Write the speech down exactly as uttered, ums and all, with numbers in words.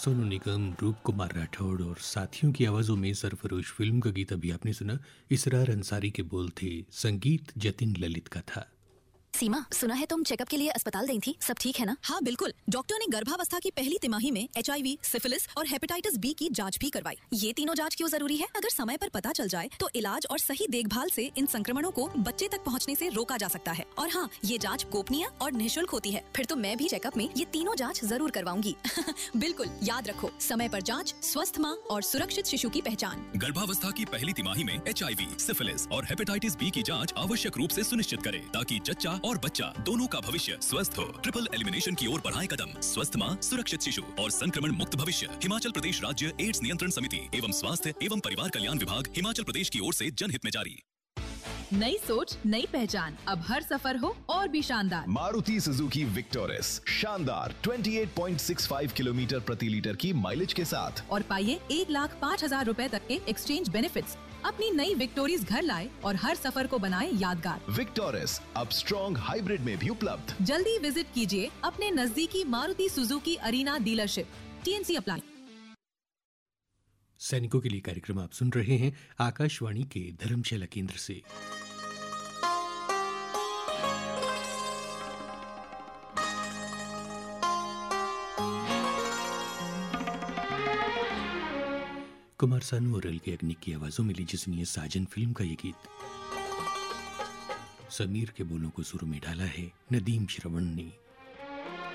सोनू निगम, रूप कुमार राठौड़ और साथियों की आवाज़ों में सरफरोश फिल्म का गीत अभी आपने सुना। इसरार अंसारी के बोल थे, संगीत जतिन ललित का था। सीमा, सुना है तुम चेकअप के लिए अस्पताल गई थी, सब ठीक है ना? हाँ बिल्कुल, डॉक्टर ने गर्भावस्था की पहली तिमाही में एच आई वी, सिफिलिस और हेपेटाइटिस बी की जांच भी करवाई। ये तीनों जांच क्यों जरूरी है? अगर समय पर पता चल जाए तो इलाज और सही देखभाल से इन संक्रमणों को बच्चे तक पहुंचने से रोका जा सकता है। और हाँ, ये जांच गोपनीय और निःशुल्क होती है। फिर तो मैं भी चेकअप में ये तीनों जांच जरूर करवाऊंगी। बिल्कुल, याद रखो, समय पर जांच, स्वस्थ माँ और सुरक्षित शिशु की पहचान। गर्भावस्था की पहली तिमाही में एच आई वी, सिफिलिस और हेपेटाइटिस बी की जांच आवश्यक रूप से सुनिश्चित करें, ताकि जच्चा और बच्चा दोनों का भविष्य स्वस्थ हो। ट्रिपल एलिमिनेशन की ओर बढ़ाएं कदम। स्वस्थ माँ, सुरक्षित शिशु और संक्रमण मुक्त भविष्य। हिमाचल प्रदेश राज्य एड्स नियंत्रण समिति एवं स्वास्थ्य एवं परिवार कल्याण विभाग, हिमाचल प्रदेश की ओर से जनहित में जारी। नई सोच, नई पहचान, अब हर सफर हो और भी शानदार। मारुति सुजुकी विक्टोरिस, शानदार अट्ठाईस पॉइंट छह पाँच किलोमीटर प्रति लीटर की माइलेज के साथ। और पाइए एक लाख पाँच हजार रूपए तक के एक्सचेंज बेनिफिट्स। अपनी नई विक्टोरिस घर लाए और हर सफर को बनाए यादगार। विक्टोरिस अब स्ट्रॉन्ग हाइब्रिड में भी उपलब्ध। जल्दी विजिट कीजिए अपने नजदीकी Maruti Suzuki arena dealership. T N C apply. सैनिकों के लिए कार्यक्रम आप सुन रहे हैं आकाशवाणी के धर्मशाला केंद्र से। कुमार सानू और एल के अग्निक की आवाजों में लीजिए सुनिए साजन फिल्म का ये गीत। समीर के बोलों को सुर में डाला है नदीम श्रवण ने।